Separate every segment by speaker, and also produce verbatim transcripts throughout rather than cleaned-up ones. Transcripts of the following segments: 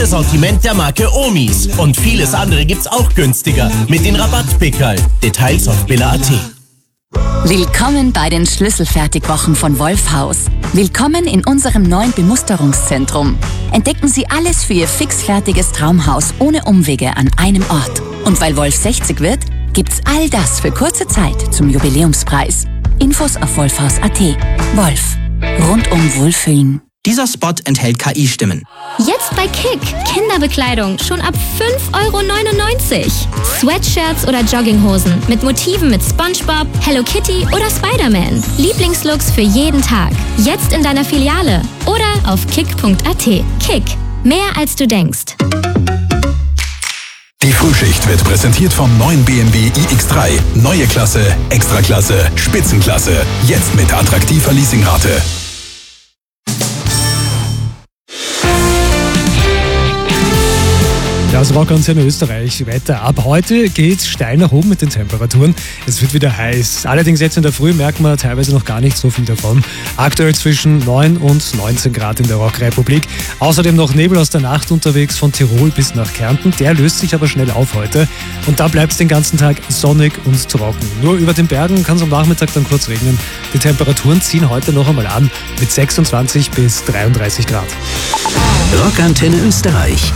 Speaker 1: Sortiment der Marke Omis. Und vieles andere gibt's auch günstiger mit den Rabattpickerl. Details auf billa punkt at.
Speaker 2: Willkommen bei den Schlüsselfertigwochen von Wolfhaus. Willkommen in unserem neuen Bemusterungszentrum. Entdecken Sie alles für Ihr fixfertiges Traumhaus ohne Umwege an einem Ort. Und weil Wolf sechzig wird, gibt's all das für kurze Zeit zum Jubiläumspreis. Infos auf wolfhaus punkt at. Wolf. Rundum Wohlfühlen.
Speaker 3: Dieser Spot enthält K I-Stimmen.
Speaker 4: Jetzt bei Kick. Kinderbekleidung schon ab fünf Euro neunundneunzig. Sweatshirts oder Jogginghosen mit Motiven mit SpongeBob, Hello Kitty oder Spider-Man. Lieblingslooks für jeden Tag. Jetzt in deiner Filiale oder auf kick punkt at. Kick. Mehr als du denkst.
Speaker 5: Die Frühschicht wird präsentiert vom neuen B M W i X drei. Neue Klasse, Extraklasse, Spitzenklasse. Jetzt mit attraktiver Leasingrate.
Speaker 6: Das Rockantenne Österreich weiter. Ab heute geht's steil nach oben mit den Temperaturen. Es wird wieder heiß. Allerdings jetzt in der Früh merkt man teilweise noch gar nicht so viel davon. Aktuell zwischen neun und neunzehn Grad in der Rockrepublik. Außerdem noch Nebel aus der Nacht unterwegs von Tirol bis nach Kärnten. Der löst sich aber schnell auf heute. Und da bleibt es den ganzen Tag sonnig und trocken. Nur über den Bergen kann es am Nachmittag dann kurz regnen. Die Temperaturen ziehen heute noch einmal an mit sechsundzwanzig bis dreiunddreißig Grad.
Speaker 7: Rockantenne Österreich.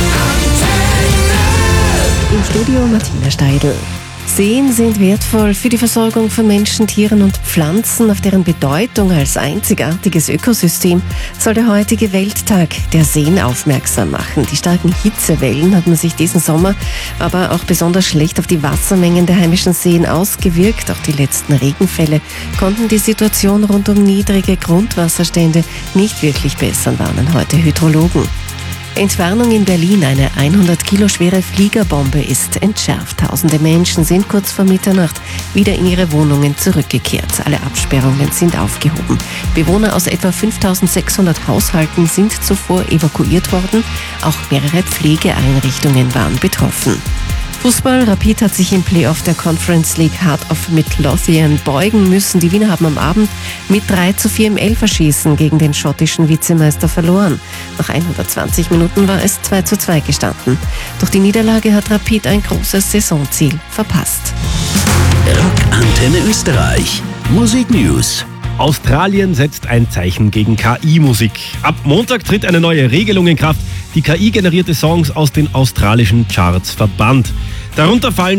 Speaker 8: Im Studio Martina Steidl. Seen sind wertvoll für die Versorgung von Menschen, Tieren und Pflanzen. Auf deren Bedeutung als einzigartiges Ökosystem soll der heutige Welttag der Seen aufmerksam machen. Die starken Hitzewellen haben sich diesen Sommer aber auch besonders schlecht auf die Wassermengen der heimischen Seen ausgewirkt. Auch die letzten Regenfälle konnten die Situation rund um niedrige Grundwasserstände nicht wirklich bessern, warnen heute Hydrologen. Entwarnung in Berlin. Eine hundert Kilo schwere Fliegerbombe ist entschärft. Tausende Menschen sind kurz vor Mitternacht wieder in ihre Wohnungen zurückgekehrt. Alle Absperrungen sind aufgehoben. Bewohner aus etwa fünftausendsechshundert Haushalten sind zuvor evakuiert worden. Auch mehrere Pflegeeinrichtungen waren betroffen. Fußball. Rapid hat sich im Playoff der Conference League Heart of Midlothian beugen müssen. Die Wiener haben am Abend mit drei zu vier im Elferschießen gegen den schottischen Vizemeister verloren. Nach hundertzwanzig Minuten war es zwei zu zwei gestanden. Durch die Niederlage hat Rapid ein großes Saisonziel verpasst.
Speaker 7: Rockantenne Österreich. Musik News.
Speaker 9: Australien setzt ein Zeichen gegen K I-Musik. Ab Montag tritt eine neue Regelung in Kraft, die K I-generierte Songs aus den australischen Charts verbannt. Darunter fallen